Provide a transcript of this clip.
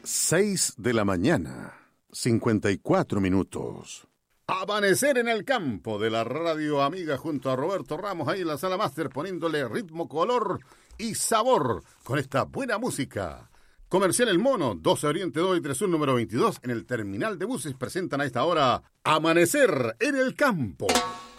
6 de la mañana, 54 minutos. Amanecer en el campo de la radio amiga junto a Roberto Ramos ahí en la sala máster poniéndole ritmo, color y sabor con esta buena música. Comercial El Mono, 12 Oriente 2 y 3 Sur número 22 en el terminal de buses presentan a esta hora Amanecer en el campo.